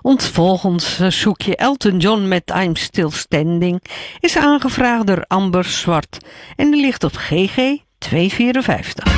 Ons volgend verzoekje Elton John met I'm Still Standing is aangevraagd door Amber Zwart en die ligt op GG 254.